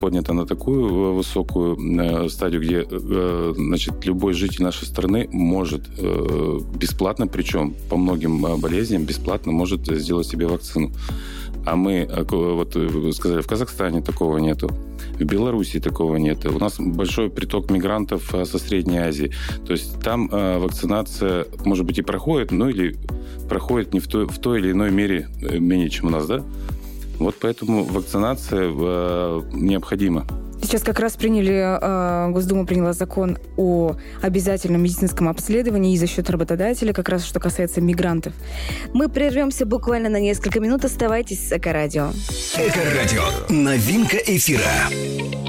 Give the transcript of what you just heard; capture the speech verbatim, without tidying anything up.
поднята на такую высокую стадию, где, значит, любой житель нашей страны может бесплатно, причем по многим болезням, бесплатно может сделать себе вакцину. А мы, вот вы сказали, в Казахстане такого нету, в Беларуси такого нет. У нас большой приток мигрантов со Средней Азии. То есть там вакцинация, может быть, и проходит, но или проходит не в той, в той или иной мере менее, чем у нас, да? Вот поэтому вакцинация э, необходима. Сейчас как раз приняли, э, Госдума приняла закон о обязательном медицинском обследовании и за счет работодателя, как раз что касается мигрантов. Мы прервемся буквально на несколько минут. Оставайтесь с Эко-радио. Эко-радио. Новинка эфира.